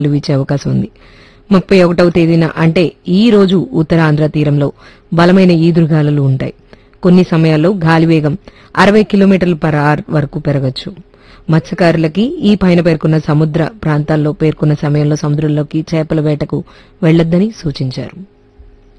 వీచే అవకాశం ఉంది. 31వ తేదీన అంటే ఈ రోజు ఉత్తరాంధ్ర తీరంలో బలమైన ఈదురుగాలులు ఉంటాయి. కొన్ని సమయాల్లో గాలివేగం 60 కిలోమీటర్ల/అవర్ వరకు పెరగొచ్చు. మత్స్యకారులకి ఈ పైన పేర్కొన్న సముద్ర ప్రాంతాల్లో పేర్కొన్న సమయంలో సముద్రంలోకి చేపల వేటకు వెళ్లొద్దని సూచించారు.